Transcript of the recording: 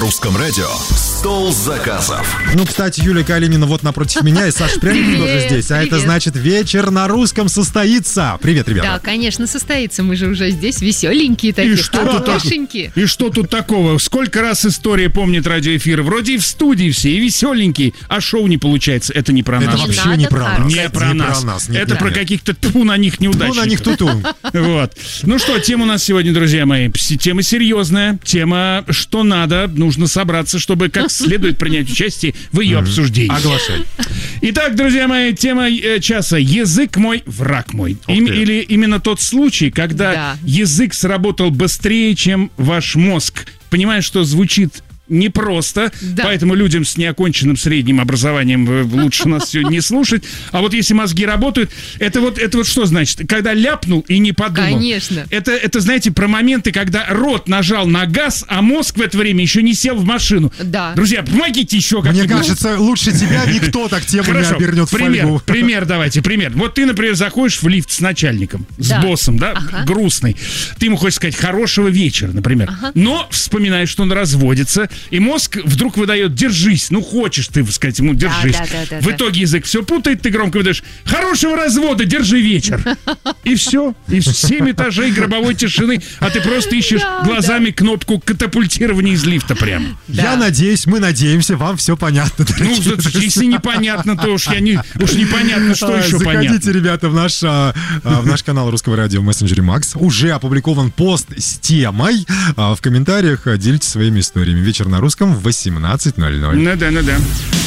русском радио «Стол заказов». Ну, кстати, Юлия Калинина вот напротив меня, и Саша Пряников тоже здесь. А это значит, вечер на русском состоится. Привет, ребята. Да, конечно, состоится. Мы же уже здесь веселенькие такие, хорошенькие. И что тут такого? Сколько раз история помнит радиоэфир? Вроде и в студии все, и веселенькие, а шоу не получается. Это не про нас. Это вообще не про нас. Не про нас. Это про каких-то на них неудачников. На них туту. Вот. Ну что, тема у нас сегодня, друзья мои. Тема серьезная. Тема, что надо. Нужно собраться, чтобы как следует принять участие в ее обсуждении. Оглашай. Итак, друзья мои, тема часа. Язык мой, враг мой. Или именно тот случай, когда язык сработал быстрее, чем ваш мозг. Понимаешь, что звучит непросто, поэтому людям с неоконченным средним образованием лучше нас сегодня не слушать. А вот если мозги работают, это вот что значит? Когда ляпнул и не подумал. Конечно. Это, знаете, про моменты, когда рот нажал на газ, а мозг в это время еще не сел в машину. Да. Друзья, помогите еще как-нибудь. Мне кажется, лучше тебя никто так тему не обернет в фольгу. Пример давайте. Вот ты, например, заходишь в лифт с начальником, с боссом, грустный. Ты ему хочешь сказать «хорошего вечера», например. Но вспоминаешь, что он разводится, и мозг вдруг выдает «держись». Ну, хочешь ты сказать ему «держись». В итоге язык все путает, ты громко выдаешь «хорошего развода, держи вечер». И все. И 7 этажей гробовой тишины, а ты просто ищешь глазами кнопку катапультирования из лифта прямо. Я надеюсь, мы надеемся, вам все понятно. Ну, если непонятно, то уж непонятно, что еще понятно. Заходите, ребята, в наш канал Русского радио в мессенджере Макс. Уже опубликован пост с темой. В комментариях делитесь своими историями. Вечер на русском в 18:00. Ну да.